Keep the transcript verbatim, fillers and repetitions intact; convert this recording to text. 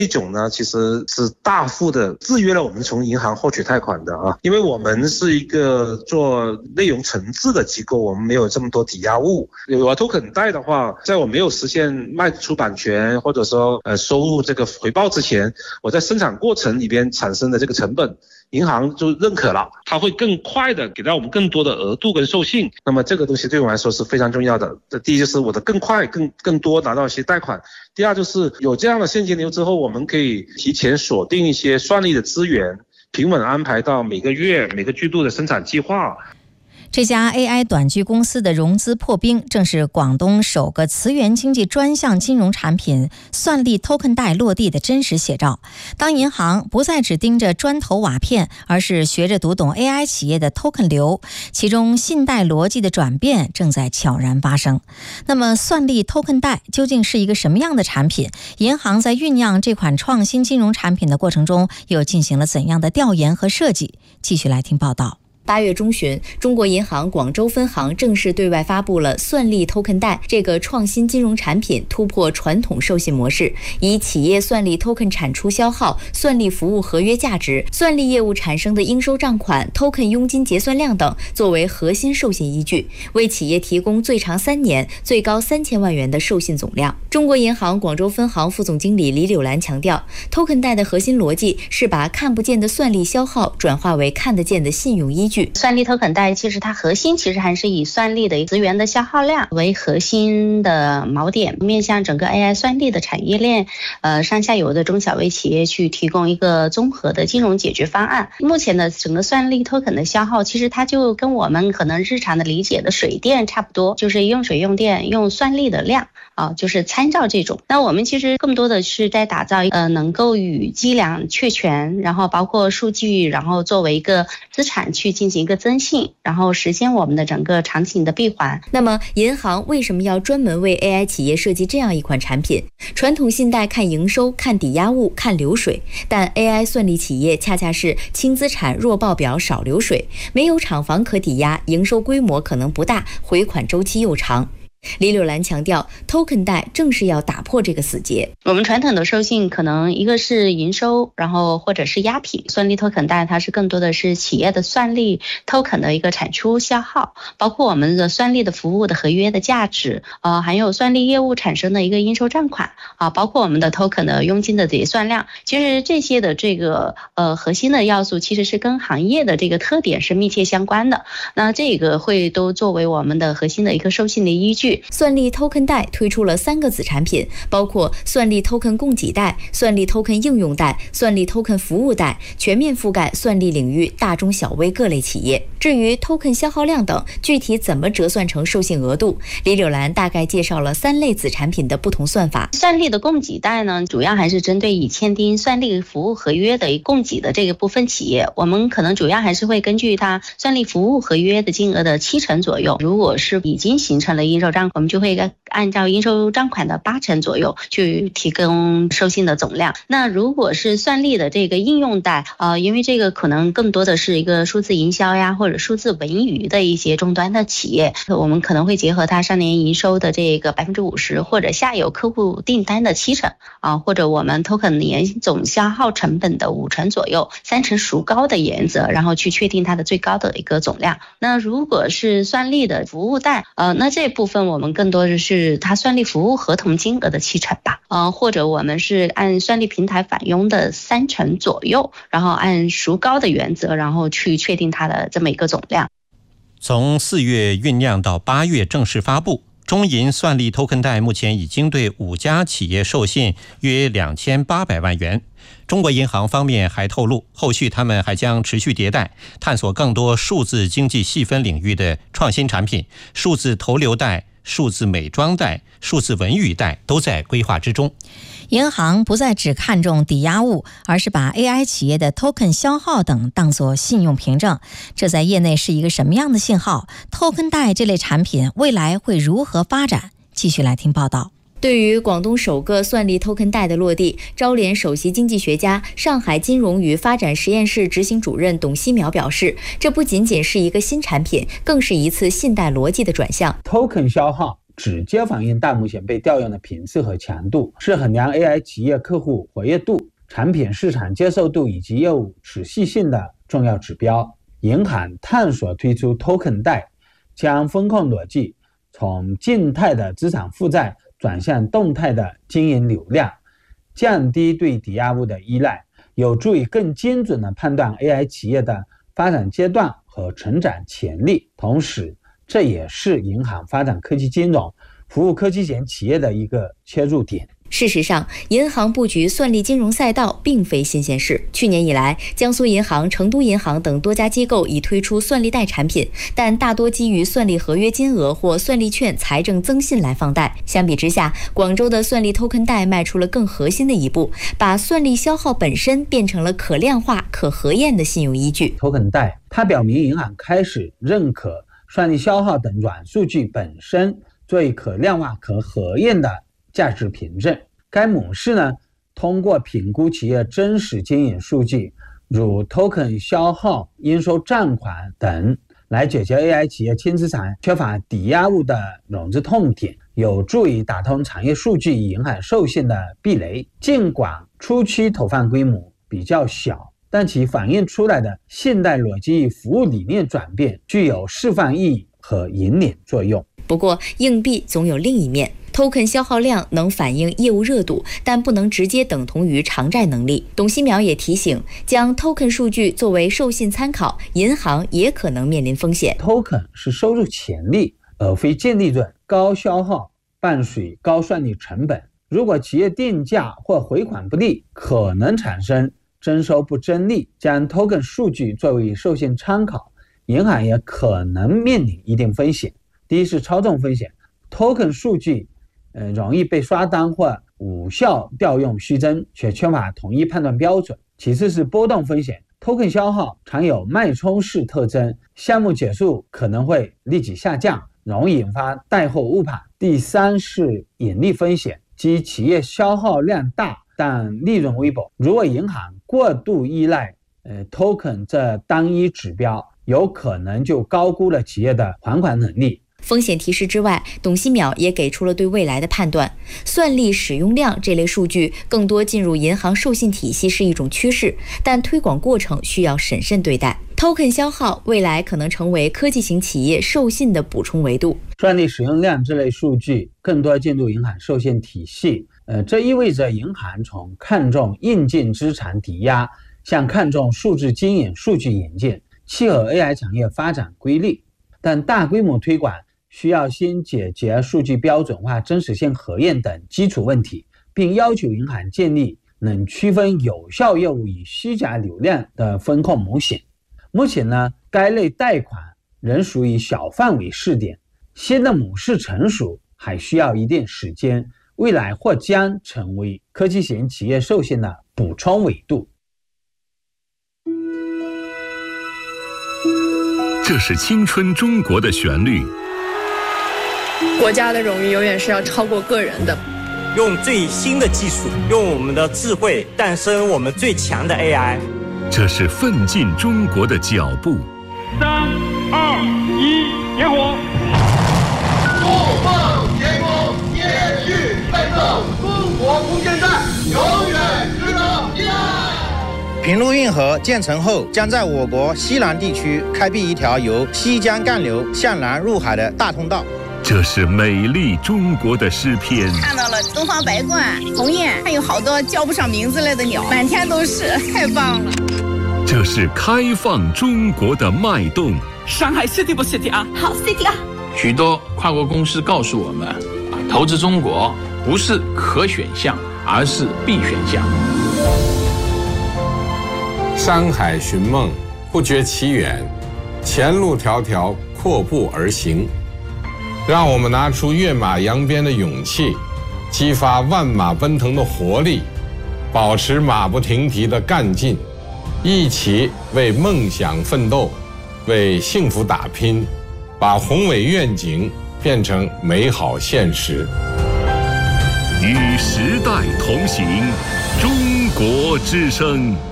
一种呢，其实是大幅的制约了我们从银行获取贷款的啊，因为我们是一个做内容层次的机构，我们没有这么多抵押物。有 token 贷的话，在我没有实现卖出版权或者说呃收入这个回报之前，我在生产过程里边产生的这个成本，银行就认可了，它会更快的给到我们更多的额度跟授信。那么这个东西对我来说是非常重要的。这第一就是我的更快、更更多拿到一些贷款。第二就是有这样的现金流之后，我们可以提前锁定一些算力的资源，平稳安排到每个月、每个季度的生产计划。 这家 A I 短剧公司的融资破冰，正是广东首个词源经济专项金融产品算力 Token 贷落地的真实写照。当银行不再只盯着砖头瓦片，而是学着读懂 A I 企业的 Token 流，其中信贷逻辑的转变正在悄然发生。那么算力 Token 贷究竟是一个什么样的产品？银行在酝酿这款创新金融产品的过程中，又进行了怎样的调研和设计？继续来听报道。 八月中旬，中国银行广州分行正式对外发布了算力 Token 贷这个创新金融产品，突破传统授信模式，以企业算力 Token 产出消耗、算力服务合约价值、算力业务产生的应收账款、Token 佣金结算量等作为核心授信依据，为企业提供最长三年、最高三千万元的授信总量。中国银行广州分行副总经理李柳兰强调 ，Token 贷的核心逻辑是把看不见的算力消耗转化为看得见的信用依据。 算力 Token 贷其实它核心其实还是以算力的资源的消耗量为核心的锚点，面向整个 A I 算力的产业链，呃上下游的中小微企业去提供一个综合的金融解决方案。目前的整个算力 Token 的消耗，其实它就跟我们可能日常的理解的水电差不多，就是用水用电用算力的量啊，就是参照这种。那我们其实更多的是在打造呃能够与计量确权，然后包括数据，然后作为一个资产去进行一个增信，然后实现我们的整个场景的闭环。 那么银行为什么要专门为 A I 企业设计这样一款产品？传统信贷看营收、看抵押物、看流水，但 A I 算力企业恰恰是轻资产、弱报表、少流水，没有厂房可抵押，营收规模可能不大，回款周期又长。李柳兰强调 Token 贷正是要打破这个死结。 我们传统的授信可能一个是营收，然后或者是押品，算力 Token 贷它是更多的是企业的算力 Token 的一个产出消耗，包括我们的算力的服务的合约的价值，呃，还有算力业务产生的一个应收账款啊，包括我们的 Token 的佣金的结算量。其实这些的这个呃核心的要素其实是跟行业的这个特点是密切相关的，那这个会都作为我们的核心的一个授信的依据。 算力 Token 贷推出了三个子产品，包括算力 Token 供给贷、算力 Token 应用贷、算力 Token 服务贷，全面覆盖算力领域大中小微各类企业。至于 Token 消耗量等具体怎么折算成授信额度，李柳兰大概介绍了三类子产品的不同算法。 算力的供给贷呢，主要还是针对已签订算力服务合约的供给的这个部分企业，我们可能主要还是会根据它算力服务合约的金额的七成左右，如果是已经形成了应收账款，我们就会按照应收账款的八成左右去提供授信的总量。那如果是算力的这个应用贷，呃，因为这个可能更多的是一个数字营销呀，或者数字文娱的一些终端的企业，我们可能会结合它上年营收的这个百分之五十，或者下游客户订单的七成啊，或者我们 token 年总消耗成本的五成左右，三成孰高的原则，然后去确定它的最高的一个总量。那如果是算力的服务贷，呃，那这部分我们更多的是它算力服务合同金额的七成吧，呃，或者我们是按算力平台返佣的三成左右，然后按孰高的原则，然后去确定它的这么一个总量。 从四月酝酿到八月正式发布，中银算力 Token 贷目前已经对五家企业授信约两千八百万元。中国银行方面还透露，后续他们还将持续迭代，探索更多数字经济细分领域的创新产品，数字投流贷、数字美妆贷、数字文娱贷都在规划之中。 银行不再只看重抵押物，而是把 A I 企业的 token 消耗等当作信用凭证，这在业内是一个什么样的信号？ token 贷这类产品未来会如何发展？继续来听报道。 对于广东首个算力 Token 贷的落地，招联首席经济学家、上海金融与发展实验室执行主任董希淼表示，这不仅仅是一个新产品，更是一次信贷逻辑的转向。 Token 消耗直接反映大目前被调用的频次和强度，是衡量 A I 企业客户活跃度、产品市场接受度以及业务持续性的重要指标。银行探索推出 Token 贷，将风控逻辑从静态的资产负债转向动态的经营流量，降低对抵押物的依赖，有助于更精准地判断 A I 企业的发展阶段和成长潜力。同时，这也是银行发展科技金融、服务科技型企业的一个切入点。 事实上，银行布局算力金融赛道并非新鲜事。去年以来，江苏银行、成都银行等多家机构已推出算力贷产品，但大多基于算力合约金额或算力券财政增信来放贷。相比之下，广州的算力 Token 贷迈出了更核心的一步，把算力消耗本身变成了可量化、可核验的信用依据。 Token 贷它表明银行开始认可算力消耗等软数据本身作为可量化、可核验的价值凭证。该模式呢，通过评估企业真实经营数据，如 token 消耗、应收账款等，来解决 A I 企业轻资产缺乏抵押物的融资痛点，有助于打通产业数据与银行授信的壁垒。尽管初期投放规模比较小，但其反映出来的现代逻辑与服务理念转变具有示范意义和引领作用。 不过，硬币总有另一面。Token 消耗量能反映业务热度，但不能直接等同于偿债能力。董希淼也提醒，将 Token 数据作为授信参考，银行也可能面临风险。 Token 是收入潜力，而非净利润，高消耗伴随高算力成本。如果企业定价或回款不利，可能产生征收不争利。将 Token 数据作为授信参考，银行也可能面临一定风险。第一是操纵风险 ，Token 数据呃，容易被刷单或无效调用虚增，却缺乏统一判断标准。其次是波动风险 ，Token 消耗常有脉冲式特征，项目结束可能会立即下降，容易引发贷后误判。第三是盈利风险，即企业消耗量大，但利润微薄。如果银行过度依赖呃 Token 这单一指标，有可能就高估了企业的还款能力。 风险提示之外，董希淼也给出了对未来的判断。算力使用量这类数据更多进入银行授信体系是一种趋势，但推广过程需要审慎对待。Token 消耗未来可能成为科技型企业授信的补充维度。 算力使用量这类数据更多进入银行授信体系，呃，这意味着银行从看重硬件资产抵押向看重数字经营数据引进，契合 A I 产业发展规律。但大规模推广需要先解决数据标准化、真实性核验等基础问题，并要求银行建立能区分有效业务与虚假流量的风控模型。目前呢，该类贷款仍属于小范围试点，新的模式成熟还需要一定时间，未来或将成为科技型企业授信的补充维度。 这是青春中国的旋律。 国家的荣誉永远是要超过个人的。 用最新的技术，用我们的智慧诞生我们最强的 A I。 这是奋进中国的脚步。 三二一，点火！ 不放天空，延续奋斗，中国无限战，永远值得依赖。 平陆运河建成后，将在我国西南地区开辟一条由西江干流向南入海的大通道。 这是美丽中国的诗篇。 看到了东方白鹳、鸿雁，还有好多叫不上名字来的鸟，满天都是，太棒了。 这是开放中国的脉动。 上海 City 不 City 啊？ 好 City 啊！ 许多跨国公司告诉我们，啊，投资中国不是可选项，而是必选项。 山海寻梦，不觉其远；前路迢迢，阔步而行。让我们拿出跃马扬鞭的勇气，激发万马奔腾的活力，保持马不停蹄的干劲，一起为梦想奋斗，为幸福打拼，把宏伟愿景变成美好现实。 与时代同行，中国之声。